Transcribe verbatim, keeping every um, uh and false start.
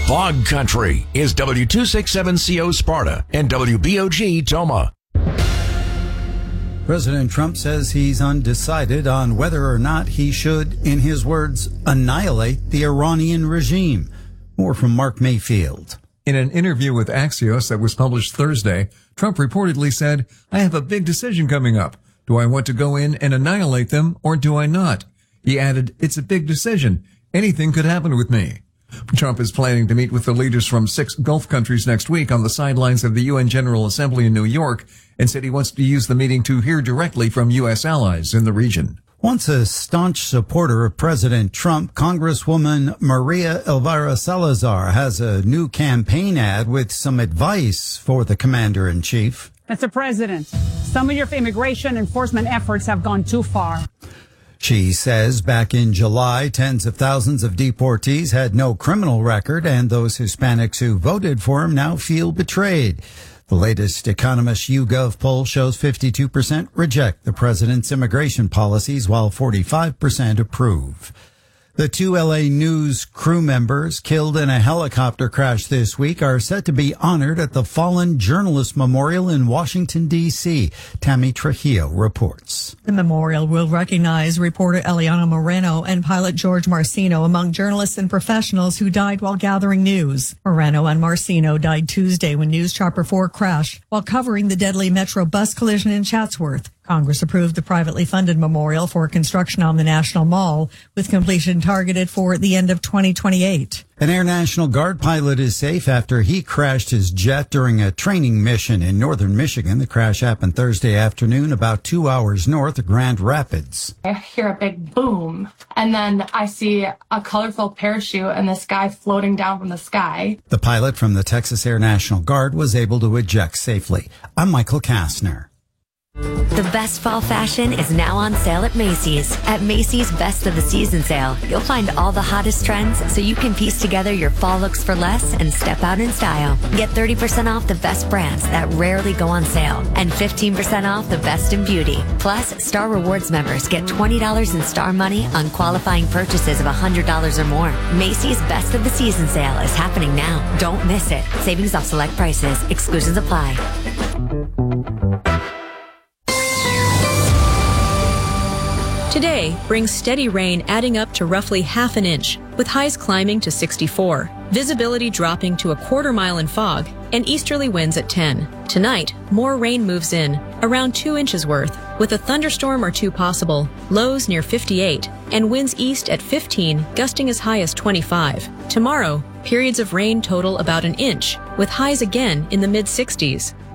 Fog Country is W two sixty-seven C O Sparta and W B O G Toma. President Trump says he's undecided on whether or not he should, in his words, annihilate the Iranian regime. More from Mark Mayfield. In an interview with Axios that was published Thursday, Trump reportedly said, "I have a big decision coming up. Do I want to go in and annihilate them or do I not?" He added, "It's a big decision. Anything could happen with me." Trump is planning to meet with the leaders from six Gulf countries next week on the sidelines of the U N General Assembly in New York, and said he wants to use the meeting to hear directly from U S allies in the region. Once a staunch supporter of President Trump, Congresswoman Maria Elvira Salazar has a new campaign ad with some advice for the commander-in-chief. Mister President, some of your immigration enforcement efforts have gone too far. She says back in July, tens of thousands of deportees had no criminal record, and those Hispanics who voted for him now feel betrayed. The latest Economist YouGov poll shows fifty-two percent reject the president's immigration policies, while forty-five percent approve. The two L A News crew members killed in a helicopter crash this week are set to be honored at the Fallen Journalist Memorial in Washington, D C Tammy Trujillo reports. The memorial will recognize reporter Eliana Moreno and pilot George Marcino among journalists and professionals who died while gathering news. Moreno and Marcino died Tuesday when News Chopper four crashed while covering the deadly Metro bus collision in Chatsworth. Congress approved the privately funded memorial for construction on the National Mall, with completion targeted for the end of twenty twenty-eight. An Air National Guard pilot is safe after he crashed his jet during a training mission in northern Michigan. The crash happened Thursday afternoon about two hours north of Grand Rapids. I hear a big boom, and then I see a colorful parachute and this guy floating down from the sky. The pilot from the Texas Air National Guard was able to eject safely. I'm Michael Kastner. The best fall fashion is now on sale at Macy's. At Macy's Best of the Season sale, you'll find all the hottest trends so you can piece together your fall looks for less and step out in style. Get thirty percent off the best brands that rarely go on sale and fifteen percent off the best in beauty. Plus, Star Rewards members get twenty dollars in Star Money on qualifying purchases of one hundred dollars or more. Macy's Best of the Season sale is happening now. Don't miss it. Savings off select prices. Exclusions apply. Today brings steady rain adding up to roughly half an inch, with highs climbing to sixty-four, visibility dropping to a quarter mile in fog, and easterly winds at ten. Tonight, more rain moves in, around two inches worth, with a thunderstorm or two possible, lows near fifty-eight, and winds east at fifteen, gusting as high as twenty-five. Tomorrow, periods of rain total about an inch, with highs again in the mid-sixties.